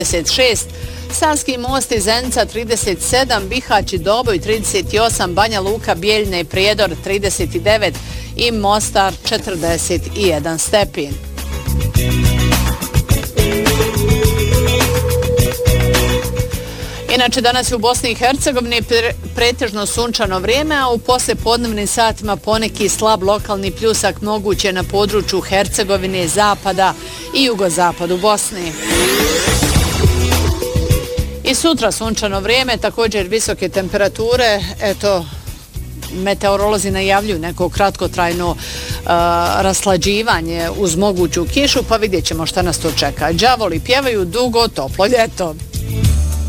36, Savski Most i Zenica 37, Bihać i Doboj 38, Banja Luka, Bijeljina i Prijedor 39 i Mostar 41 stepin. Inače, danas je u Bosni i Hercegovini pretežno sunčano vrijeme, a u poslijepodnevnim satima poneki slab lokalni pljusak moguće na području Hercegovine, zapada i jugozapadu Bosne. I sutra sunčano vrijeme, također visoke temperature, eto, meteorolozi najavljuju neko kratkotrajno raslađivanje uz moguću kišu, pa vidjet ćemo šta nas to čeka. Đavoli pjevaju dugo, toplo ljeto.